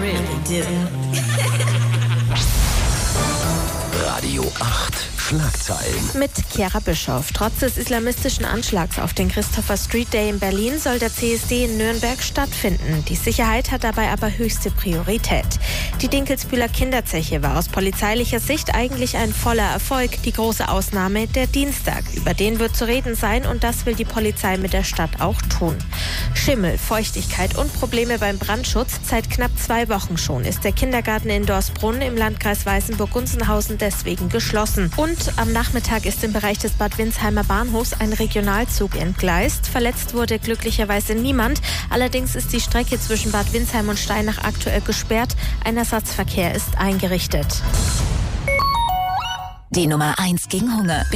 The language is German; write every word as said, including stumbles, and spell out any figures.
really do. Radio acht Schlagzeilen. Mit Chiara Bischoff. Trotz des islamistischen Anschlags auf den Christopher Street Day in Berlin soll der C S D in Nürnberg stattfinden. Die Sicherheit hat dabei aber höchste Priorität. Die Dinkelsbühler Kinderzeche war aus polizeilicher Sicht eigentlich ein voller Erfolg. Die große Ausnahme der Dienstag. Über den wird zu reden sein und das will die Polizei mit der Stadt auch tun. Schimmel, Feuchtigkeit und Probleme beim Brandschutz. Seit knapp zwei Wochen schon ist der Kindergarten in Dorsbrunn im Landkreis Weißenburg-Gunzenhausen deswegen geschlossen. Und am Nachmittag ist im Bereich des Bad Windsheimer Bahnhofs ein Regionalzug entgleist. Verletzt wurde glücklicherweise niemand. Allerdings ist die Strecke zwischen Bad Windsheim und Steinach aktuell gesperrt. Ein Ersatzverkehr ist eingerichtet. Die Nummer eins gegen Hunger.